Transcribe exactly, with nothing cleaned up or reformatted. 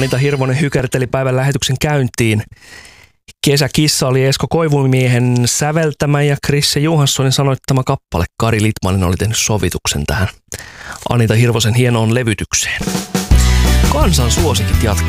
Anita Hirvonen hykerteli päivän lähetyksen käyntiin. Kesäkissa oli Esko Koivumiehen säveltämä ja Krisse Johanssonin sanoittama kappale. Kari Litmanen oli tehnyt sovituksen tähän Anita Hirvosen hienoon levytykseen. Kansan suosikit jatkuu.